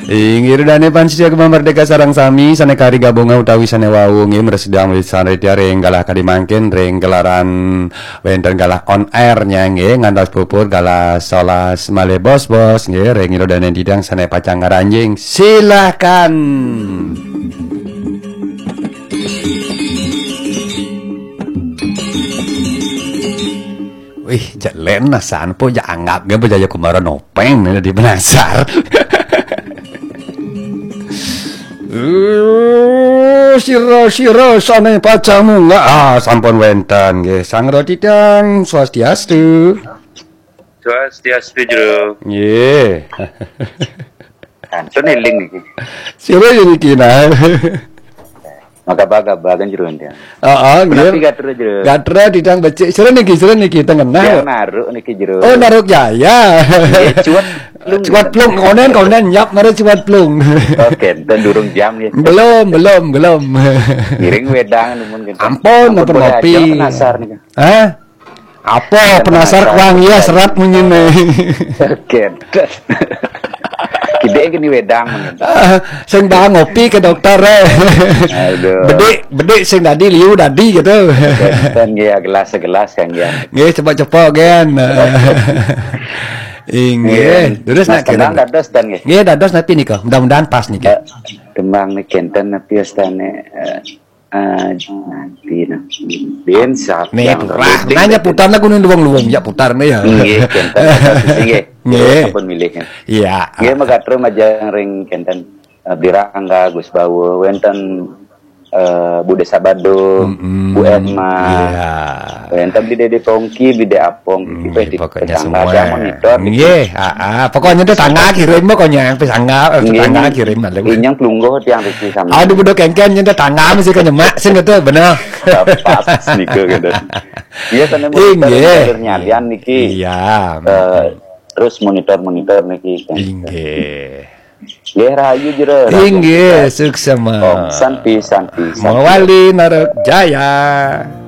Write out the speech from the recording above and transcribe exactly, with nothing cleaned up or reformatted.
Inggih dane pansia merdeka sarang sami sane kari gabungan utawi sane wau nggih mresidang wis sane reng galah kadimangken reng gelaran wonten galah on air nya nggih ngantos pupur galah solas male bos-bos nggih reng dane didang sane pacang ngaranjing silakan. Wih, jalen nasan po ya anggap ge bejaya kumara nopeng nih di benasar. Uh, sira-sira sane pacamu enggak ah sampun wenten nggih sang rodidang swastiastu. Swastiastu jero. Nggih. Kantun eling iki. Sira iki nah. Magaba-gaba kan jero ndia. Heeh, nggih. Tapi gatra jero. Gatra didang becik. Sira niki, sira niki tengen nah. Ya naruk niki jero. Oh, naruk jaya. Cuat Cuat plung konen konen nyap ngare cuat plung. Oke, dan durung jam ya. Belum, belum, belum. Giring wedang numun gitu. Ampun, ngopi ngopi. Penasar nih. Hah? Apa penasar wang ya serat munyine. Oke. Gede gini wedang mengenai. Sing bang ngopi ke dokter eh. Bedik, bedik sing dadi liu dadi gitu. Dan ya gelas segelas kan ya. Nggih cepat-cepat gen. Inggih, terus nak kira. Dados dan nggih. Nggih dados napi nika. Mudah-mudahan pas nika. Demang nih kenten napi astane nanti nanti ben sak. Nih turah. Nanya putarna gunung luwung-luwung ya putar nih ya. Nggih kenten. Nggih. Nggih. Sampun milihnya. Iya. Nggih magatro majang ring kenten Birangga Gus Bawo wenten Uh, Bude Sabado, mm-hmm. Bu Edma, yeah. Wenten bide di Tongki, bide Apong, mm, di pokoknya semua. Monitor. Nggih, heeh. Pokoknya itu tangga kirim pokoknya pesangga, tangga kirim lah. Inyang plunggo tiang riki sama. Aduh budak kengken nyenda tangga mesti kenyemak sing itu bener. Pas niku gitu. Iya tenan monitor nyalian niki. Iya. Terus monitor-monitor niki. Nggih. Nggih rahayu jero. Inggih, suksema. Om santi santi. Mawali narok jaya.